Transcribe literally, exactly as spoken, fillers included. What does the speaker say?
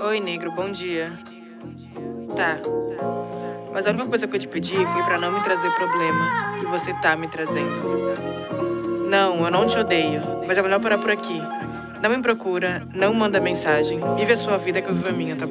Oi, negro, bom dia. Tá. Mas a única coisa que eu te pedi foi pra não me trazer problema. E você tá me trazendo. Não, eu não te odeio. Mas é melhor parar por aqui. Não me procura, não manda mensagem. Vive a sua vida que eu vivo a minha, tá bom?